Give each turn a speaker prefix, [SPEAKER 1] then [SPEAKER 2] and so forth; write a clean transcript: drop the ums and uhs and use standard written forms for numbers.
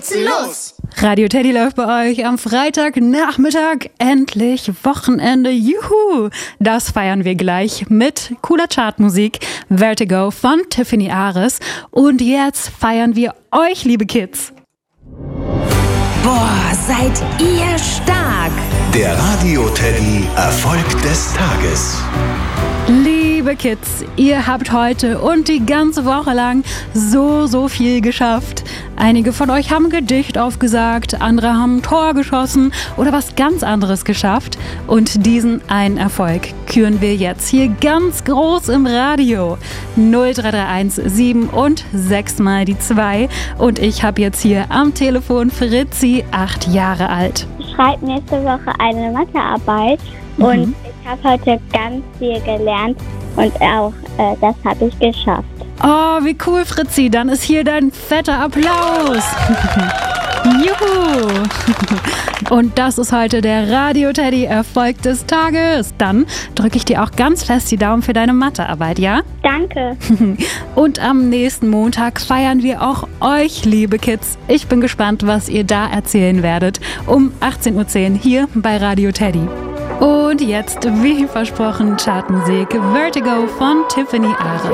[SPEAKER 1] los!
[SPEAKER 2] Radio Teddy läuft bei euch am Freitagnachmittag. Endlich Wochenende. Juhu! Das feiern wir gleich mit cooler Chartmusik. Vertigo von Tiffany Ares. Und jetzt feiern wir euch, liebe Kids.
[SPEAKER 3] Boah, seid ihr stark!
[SPEAKER 1] Der Radio Teddy Erfolg des Tages.
[SPEAKER 2] Liebe Kids, ihr habt heute und die ganze Woche lang so viel geschafft. Einige von euch haben ein Gedicht aufgesagt, andere haben ein Tor geschossen oder was ganz anderes geschafft. Und diesen einen Erfolg küren wir jetzt hier ganz groß im Radio. 0331 7 und 6 mal die 2. Und ich habe jetzt hier am Telefon Fritzi, 8 Jahre alt.
[SPEAKER 4] Ich schreibe nächste Woche eine Mathearbeit und ich habe heute ganz viel gelernt und auch das habe ich geschafft.
[SPEAKER 2] Oh, wie cool, Fritzi. Dann ist hier dein fetter Applaus. Juhu. Und das ist heute der Radio Teddy Erfolg des Tages. Dann drücke ich dir auch ganz fest die Daumen für deine Mathearbeit, ja?
[SPEAKER 4] Danke.
[SPEAKER 2] Und am nächsten Montag feiern wir auch euch, liebe Kids. Ich bin gespannt, was ihr da erzählen werdet. Um 18:10 Uhr hier bei Radio Teddy. Und jetzt, wie versprochen, Chartmusik Vertigo von Tiffany Ares.